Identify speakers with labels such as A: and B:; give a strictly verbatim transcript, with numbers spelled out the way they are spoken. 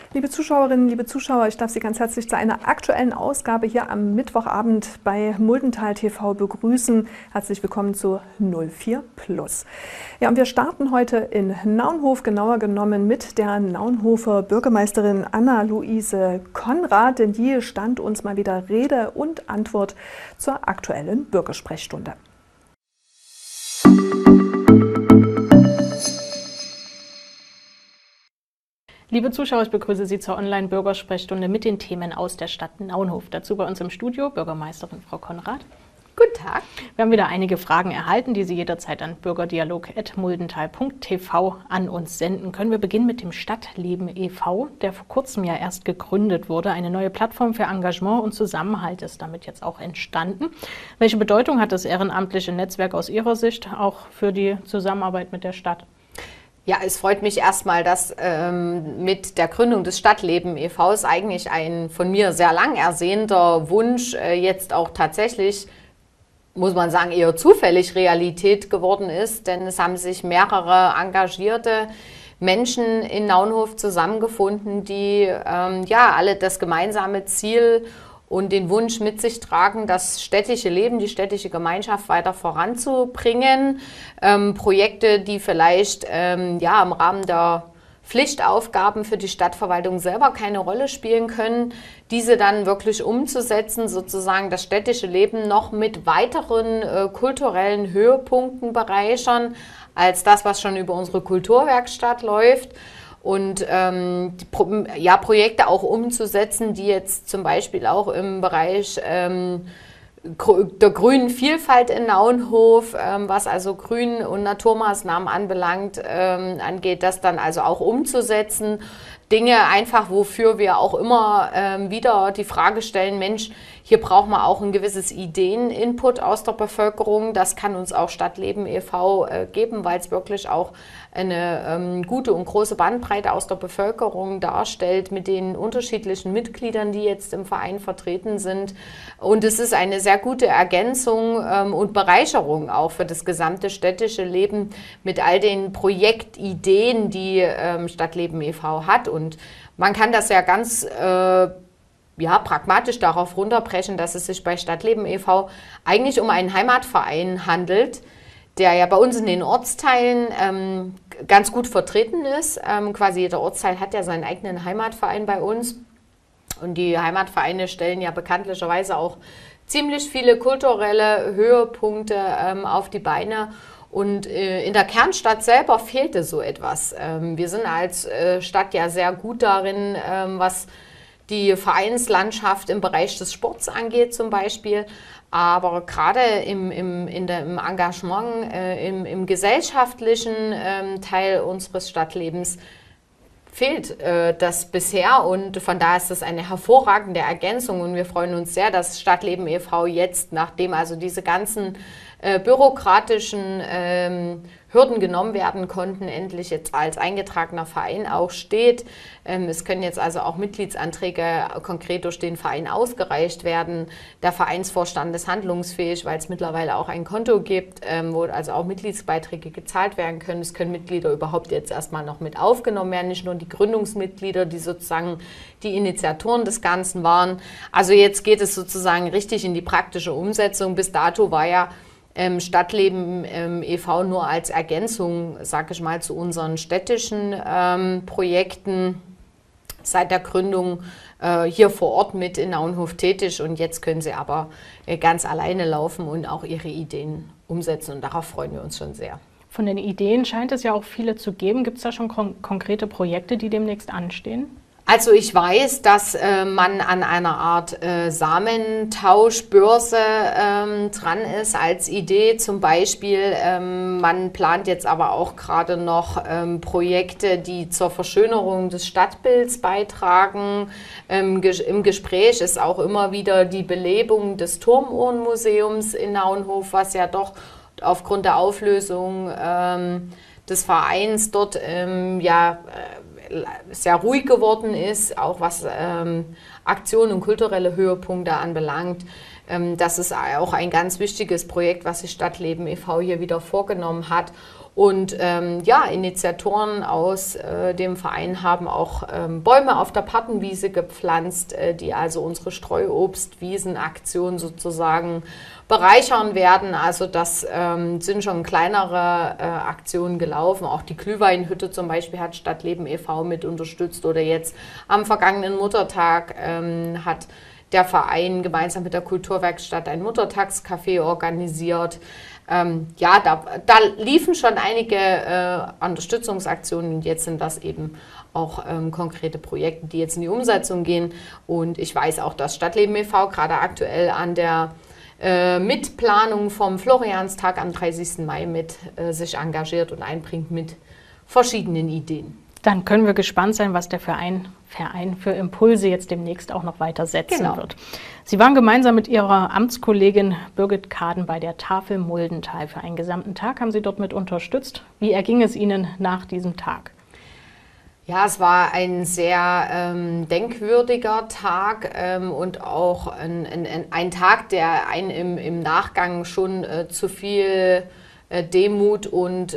A: Liebe Zuschauerinnen, liebe Zuschauer, ich darf Sie ganz herzlich zu einer aktuellen Ausgabe hier am Mittwochabend bei Muldental T V begrüßen. Herzlich willkommen zu null vier Plus. Ja, und wir starten heute in Naunhof, genauer genommen mit der Naunhofer Bürgermeisterin Anna-Luise Konrad, denn die stand uns mal wieder Rede und Antwort zur aktuellen Bürgersprechstunde.
B: Liebe Zuschauer, ich begrüße Sie zur Online-Bürgersprechstunde mit den Themen aus der Stadt Naunhof. Dazu bei uns im Studio Bürgermeisterin Frau Konrad.
C: Guten Tag.
B: Wir haben wieder einige Fragen erhalten, die Sie jederzeit an bürgerdialog at muldental punkt t v an uns senden können. Wir beginnen mit dem Stadtleben e V, der vor kurzem ja erst gegründet wurde. Eine neue Plattform für Engagement und Zusammenhalt ist damit jetzt auch entstanden. Welche Bedeutung hat das ehrenamtliche Netzwerk aus Ihrer Sicht auch für die Zusammenarbeit mit der Stadt?
C: Ja, es freut mich erstmal, dass ähm, mit der Gründung des Stadtleben e V eigentlich ein von mir sehr lang ersehnter Wunsch äh, jetzt auch tatsächlich, muss man sagen, eher zufällig Realität geworden ist, denn es haben sich mehrere engagierte Menschen in Naunhof zusammengefunden, die ähm, ja alle das gemeinsame Ziel und den Wunsch mit sich tragen, das städtische Leben, die städtische Gemeinschaft weiter voranzubringen. Ähm, Projekte, die vielleicht ähm, ja, im Rahmen der Pflichtaufgaben für die Stadtverwaltung selber keine Rolle spielen können, diese dann wirklich umzusetzen, sozusagen das städtische Leben noch mit weiteren äh, kulturellen Höhepunkten bereichern, als das, was schon über unsere Kulturwerkstatt läuft. Und ähm, die, ja, Projekte auch umzusetzen, die jetzt zum Beispiel auch im Bereich ähm, der grünen Vielfalt in Naunhof, ähm, was also Grün- und Naturmaßnahmen anbelangt, ähm, angeht, das dann also auch umzusetzen. Dinge einfach, wofür wir auch immer ähm, wieder die Frage stellen, Mensch, hier braucht man auch ein gewisses Ideeninput aus der Bevölkerung. Das kann uns auch Stadtleben e V äh, geben, weil es wirklich auch eine ähm, gute und große Bandbreite aus der Bevölkerung darstellt mit den unterschiedlichen Mitgliedern, die jetzt im Verein vertreten sind. Und es ist eine sehr gute Ergänzung ähm, und Bereicherung auch für das gesamte städtische Leben mit all den Projektideen, die ähm, Stadtleben e V hat. Und man kann das ja ganz äh, ja, pragmatisch darauf runterbrechen, dass es sich bei Stadtleben e V eigentlich um einen Heimatverein handelt, der ja bei uns in den Ortsteilen ähm, ganz gut vertreten ist. Ähm, quasi jeder Ortsteil hat ja seinen eigenen Heimatverein bei uns. Und die Heimatvereine stellen ja bekanntlicherweise auch ziemlich viele kulturelle Höhepunkte ähm, auf die Beine. Und äh, in der Kernstadt selber fehlte so etwas. Ähm, wir sind als äh, Stadt ja sehr gut darin, ähm, was die Vereinslandschaft im Bereich des Sports angeht zum Beispiel. Aber gerade im, im, in der, im Engagement, äh, im, im gesellschaftlichen ähm, Teil unseres Stadtlebens fehlt äh, das bisher. Und von daher ist das eine hervorragende Ergänzung. Und wir freuen uns sehr, dass Stadtleben e V jetzt, nachdem also diese ganzen äh, bürokratischen ähm, Hürden genommen werden konnten, endlich jetzt als eingetragener Verein auch steht. Ähm, es können jetzt also auch Mitgliedsanträge konkret durch den Verein ausgereicht werden. Der Vereinsvorstand ist handlungsfähig, weil es mittlerweile auch ein Konto gibt, ähm, wo also auch Mitgliedsbeiträge gezahlt werden können. Es können Mitglieder überhaupt jetzt erstmal noch mit aufgenommen werden, nicht nur die Gründungsmitglieder, die sozusagen die Initiatoren des Ganzen waren. Also jetzt geht es sozusagen richtig in die praktische Umsetzung. Bis dato war ja Ähm, Stadtleben ähm, e V nur als Ergänzung, sage ich mal, zu unseren städtischen ähm, Projekten seit der Gründung äh, hier vor Ort mit in Naunhof tätig. Und jetzt können sie aber äh, ganz alleine laufen und auch ihre Ideen umsetzen. Und darauf freuen wir uns schon sehr.
B: Von den Ideen scheint es ja auch viele zu geben. Gibt es da schon kon- konkrete Projekte, die demnächst anstehen?
C: Also ich weiß, dass äh, man an einer Art äh, Samentauschbörse ähm, dran ist als Idee. Zum Beispiel, ähm, man plant jetzt aber auch gerade noch ähm, Projekte, die zur Verschönerung des Stadtbilds beitragen. Ähm, ges- Im Gespräch ist auch immer wieder die Belebung des Turmuhrenmuseums in Naunhof, was ja doch aufgrund der Auflösung ähm, des Vereins dort ähm, ja äh, sehr ruhig geworden ist, auch was ähm, Aktionen und kulturelle Höhepunkte anbelangt. Ähm, das ist auch ein ganz wichtiges Projekt, was sich Stadtleben e V hier wieder vorgenommen hat. Und ähm, ja, Initiatoren aus äh, dem Verein haben auch ähm, Bäume auf der Patenwiese gepflanzt, äh, die also unsere Streuobstwiesenaktion sozusagen bereichern werden. Also das ähm, sind schon kleinere äh, Aktionen gelaufen. Auch die Glühweinhütte zum Beispiel hat Stadtleben e V mit unterstützt. Oder jetzt am vergangenen Muttertag ähm, hat der Verein gemeinsam mit der Kulturwerkstatt ein Muttertagscafé organisiert. Ähm, ja, da, da liefen schon einige äh, Unterstützungsaktionen und jetzt sind das eben auch ähm, konkrete Projekte, die jetzt in die Umsetzung gehen. Und ich weiß auch, dass Stadtleben e V gerade aktuell an der äh, Mitplanung vom Florianstag am dreißigsten Mai mit äh, sich engagiert und einbringt mit verschiedenen Ideen.
B: Dann können wir gespannt sein, was der Verein, Verein für Impulse jetzt demnächst auch noch weiter setzen
C: Genau.
B: wird. Sie waren gemeinsam mit Ihrer Amtskollegin Birgit Kaden bei der Tafel Muldental. Für einen gesamten Tag haben Sie dort mit unterstützt. Wie erging es Ihnen nach diesem Tag?
C: Ja, es war ein sehr ähm, denkwürdiger Tag ähm, und auch ein, ein, ein Tag, der einen im, im Nachgang schon äh, zu viel äh, Demut und